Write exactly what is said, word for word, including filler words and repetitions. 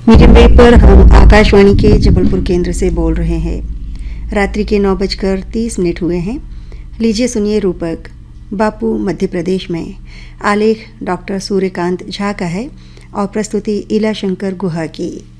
Medium wave पर हम आकाशवाणी के जबलपुर केंद्र से बोल रहे हैं। रात्रि के नौ बजकर तीस मिनट हुए हैं। लीजिए सुनिए रूपक बापू मध्य प्रदेश में। आलेख डॉक्टर सूर्यकांत झा का है और प्रस्तुति इला शंकर गुहा की।